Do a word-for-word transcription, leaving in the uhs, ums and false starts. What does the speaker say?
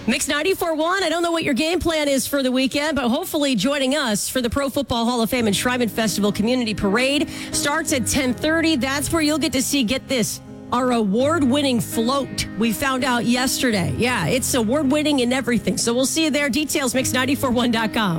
Mix ninety-four point one, I don't know what your game plan is for the weekend, but hopefully joining us for the Pro Football Hall of Fame Enshrinement Festival Community Parade starts at ten thirty. That's where you'll get to see, get this, our award-winning float we found out yesterday. Yeah, it's award-winning in everything. So we'll see you there. Details, mix nine four one dot com.